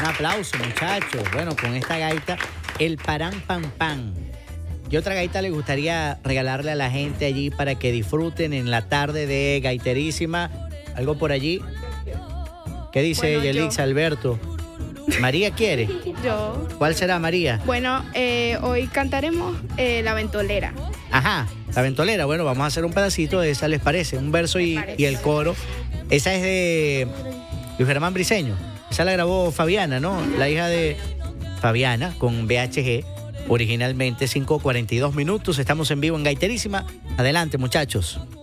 Un aplauso, muchachos. Bueno, con esta gaita, el Parán Pam Pam. ¿Qué otra gaita le gustaría regalarle a la gente allí para que disfruten en la tarde de Gaiterísima? ¿Algo por allí? ¿Qué dice Yelix, Alberto? ¿María quiere? Yo. ¿Cuál será, María? Bueno, hoy cantaremos La Ventolera. Ajá, La Ventolera. Bueno, vamos a hacer un pedacito de esa, ¿les parece? Un verso y el coro. Esa es de Luis Germán Briceño. Esa la grabó Fabiana, ¿no? La hija de Fabiana con BHG. Originalmente 5:42 minutos. Estamos en vivo en Gaiterísima. Adelante, muchachos.